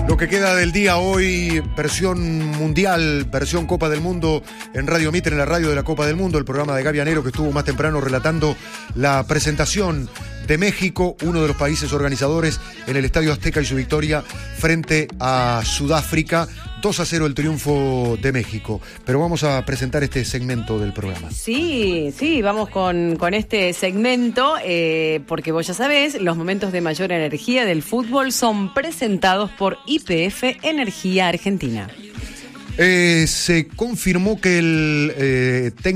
Lo que queda del día hoy, versión mundial, versión Copa del Mundo en Radio Mitre, en la radio de la Copa del Mundo, el programa de Gaby Anero que estuvo más temprano relatando la presentación de México, uno de los países organizadores en el Estadio Azteca y su victoria frente a Sudáfrica. 2-0 el triunfo de México. Pero vamos a presentar este segmento del programa. Sí, vamos con este segmento, porque vos ya sabés, los momentos de mayor energía del fútbol son presentados por YPF Energía Argentina. Se confirmó que el técnico